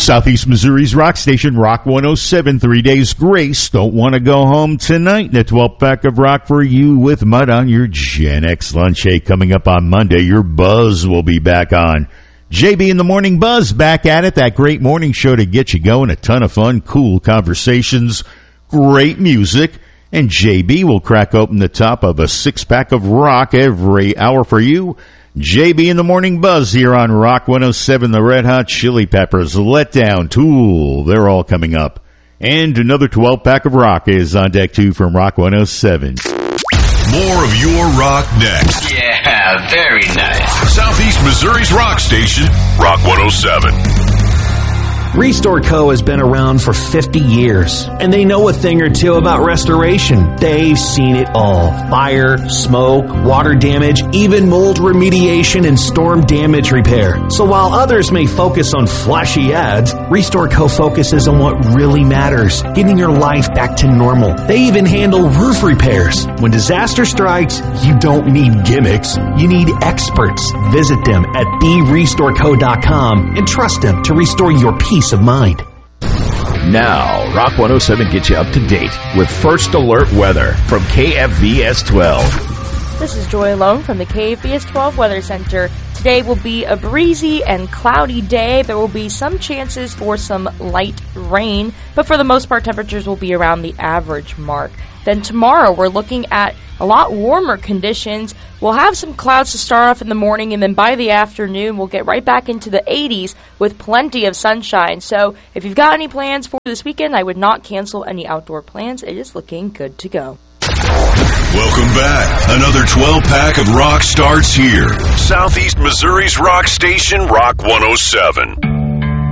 Southeast Missouri's rock station, Rock 107, 3 days grace. Don't want to go home tonight. The 12th pack of rock for you with Mud on your Gen X lunch. Hey, coming up on Monday, your Buzz will be back on. JB in the Morning Buzz back at it. That great morning show to get you going. A ton of fun, cool conversations, great music. And JB will crack open the top of a 6-pack of rock every hour for you. JB in the Morning Buzz here on Rock 107, the Red Hot Chili Peppers, Let Down, Tool, they're all coming up. And another 12-pack of rock is on deck, too, from Rock 107. More of your rock next. Yeah, very nice. Southeast Missouri's rock station, Rock 107. Restore Co. has been around for 50 years, and they know a thing or two about restoration. They've seen it all. Fire, smoke, water damage, even mold remediation and storm damage repair. So while others may focus on flashy ads, Restore Co. focuses on what really matters, getting your life back to normal. They even handle roof repairs. When disaster strikes, you don't need gimmicks. You need experts. Visit them at BeRestoreCo.com and trust them to restore your peace of mind. Now, Rock 107 gets you up to date with First Alert Weather from KFVS 12. This is Joy Alone from the KFVS 12 Weather Center. Today will be a breezy and cloudy day. There will be some chances for some light rain, but for the most part, temperatures will be around the average mark. Then tomorrow, we're looking at a lot warmer conditions. We'll have some clouds to start off in the morning, and then by the afternoon, we'll get right back into the 80s with plenty of sunshine. So if you've got any plans for this weekend, I would not cancel any outdoor plans. It is looking good to go. Welcome back. Another 12-pack of rock starts here. Southeast Missouri's rock station, Rock 107.